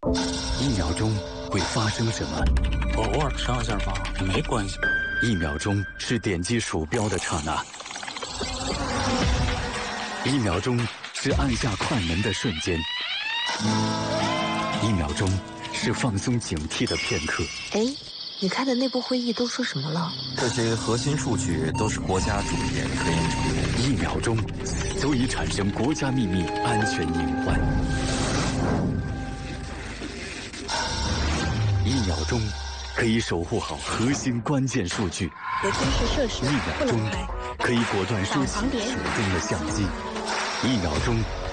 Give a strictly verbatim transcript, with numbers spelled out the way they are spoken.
一秒钟会发生什么？ 偶尔上下吧，没关系。 一秒钟是点击鼠标的刹那，一秒钟是按下快门的瞬间，一秒钟是放松警惕的片刻。 哎，你开的内部会议都说什么了？ 这些核心数据都是国家重点科研成果。 一秒钟足以产生国家秘密安全隐患。一秒钟可以守护好核心关键数据。 核军事设施一秒钟可以果断收起手中的相机。一秒钟